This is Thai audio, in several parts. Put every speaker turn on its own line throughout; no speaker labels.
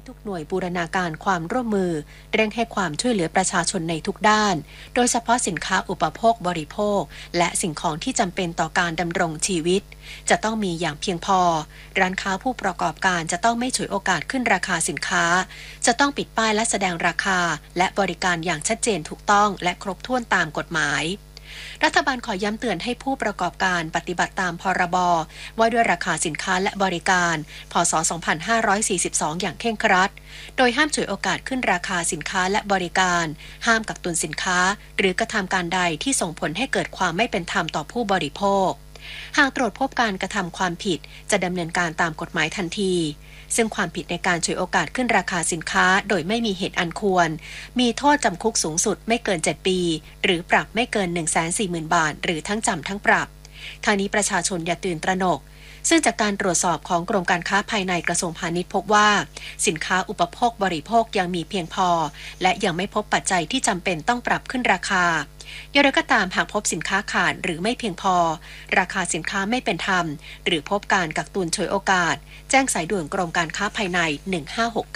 ทุกหน่วยบูรณาการความร่วมมือเร่งให้ความช่วยเหลือประชาชนในทุกด้านโดยเฉพาะสินค้าอุปโภคบริโภคและสิ่งของที่จำเป็นต่อการดำรงชีวิตจะต้องมีอย่างเพียงพอร้านค้าผู้ประกอบการจะต้องไม่ฉวยโอกาสขึ้นราคาสินค้าจะต้องปิดป้ายและแสดงราคาและบริการอย่างชัดเจนถูกต้องและครบถ้วนตามกฎหมายรัฐบาลขอย้ำเตือนให้ผู้ประกอบการปฏิบัติตามพรบว่าด้วยราคาสินค้าและบริการพ.ศ. 2542 อย่างเคร่งครัดโดยห้ามฉวยโอกาสขึ้นราคาสินค้าและบริการห้ามกักตุนสินค้าหรือกระทำการใดที่ส่งผลให้เกิดความไม่เป็นธรรมต่อผู้บริโภคหากตรวจพบการกระทำความผิดจะดำเนินการตามกฎหมายทันทีซึ่งความผิดในการฉวยโอกาสขึ้นราคาสินค้าโดยไม่มีเหตุอันควรมีโทษจำคุกสูงสุดไม่เกิน7ปีหรือปรับไม่เกิน 140,000 บาทหรือทั้งจำทั้งปรับทางนี้ประชาชนอย่าตื่นตระหนกซึ่งจากการตรวจสอบของกรมการค้าภายในกระทรวงพาณิชย์พบว่าสินค้าอุปโภคบริโภคยังมีเพียงพอและยังไม่พบปัจจัยที่จำเป็นต้องปรับขึ้นราคาอย่างไรก็ตามหากพบสินค้าขาดหรือไม่เพียงพอราคาสินค้าไม่เป็นธรรมหรือพบการกักตุนฉวยโอกาสแจ้งสายด่วนกรมการค้าภายใน1569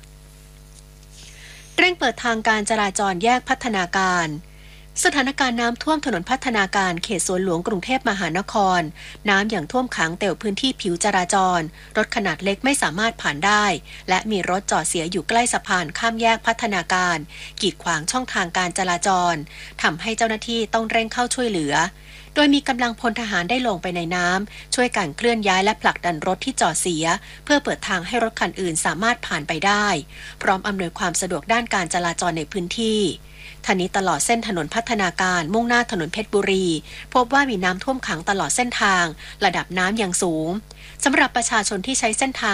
เร่งเปิดทางการจราจรแยกพัฒนาการสถานการณ์น้ำท่วมถนนพัฒนาการเขตสวนหลวงกรุงเทพมหานครน้ำอย่างท่วมขังเต็มพื้นที่ผิวจราจรรถขนาดเล็กไม่สามารถผ่านได้และมีรถจอดเสียอยู่ใกล้สะพานข้ามแยกพัฒนาการกีดขวางช่องทางการจราจรทำให้เจ้าหน้าที่ต้องเร่งเข้าช่วยเหลือโดยมีกำลังพลทหารได้ลงไปในน้ำช่วยกันเคลื่อนย้ายและผลักดันรถที่จอดเสียเพื่อเปิดทางให้รถคันอื่นสามารถผ่านไปได้พร้อมอำนวยความสะดวกด้านการจราจรในพื้นที่ทางนี้ตลอดเส้นถนนพัฒนาการมุ่งหน้าถนนเพชรบุรีพบว่ามีน้ำท่วมขังตลอดเส้นทางระดับน้ำยังสูงสำหรับประชาชนที่ใช้เส้นทาง